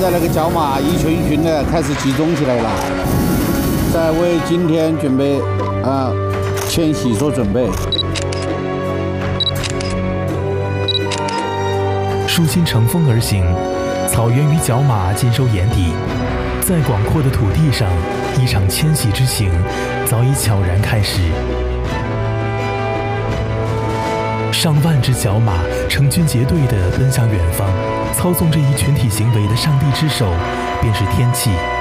在那个角马一群一群的开始集中起来了，在为今天准备迁徙做准备。 树心乘风而行，草原与角马尽收眼底，在广阔的土地上，一场迁徙之行早已悄然开始。上万只角马成群结队地奔向远方，操纵这一群体行为的上帝之手，便是天气。